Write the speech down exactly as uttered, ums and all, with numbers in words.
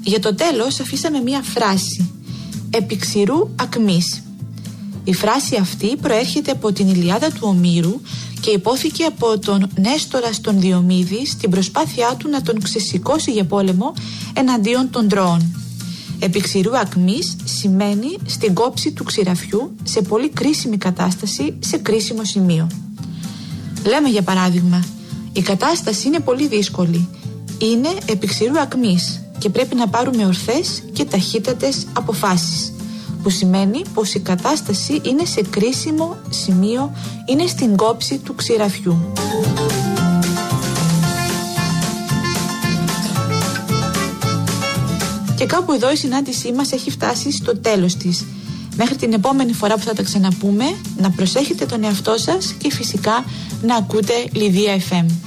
Για το τέλος αφήσαμε μία φράση, επί ξηρού ακμής. Η φράση αυτή προέρχεται από την Ιλιάδα του Ομήρου και υπόθηκε από τον Νέστορα στον Διομήδη στην προσπάθειά του να τον ξεσηκώσει για πόλεμο εναντίον των Τρώων. Επί ξηρού ακμής σημαίνει στην κόψη του ξηραφιού σε πολύ κρίσιμη κατάσταση, σε κρίσιμο σημείο. Λέμε για παράδειγμα, η κατάσταση είναι πολύ δύσκολη, είναι επί ξηρού ακμής και πρέπει να πάρουμε ορθές και ταχύτατες αποφάσεις, που σημαίνει πως η κατάσταση είναι σε κρίσιμο σημείο, είναι στην κόψη του ξηραφιού. Και κάπου εδώ η συνάντησή μας έχει φτάσει στο τέλος της. Μέχρι την επόμενη φορά που θα τα ξαναπούμε, να προσέχετε τον εαυτό σας και φυσικά να ακούτε Λιδία εφ εμ.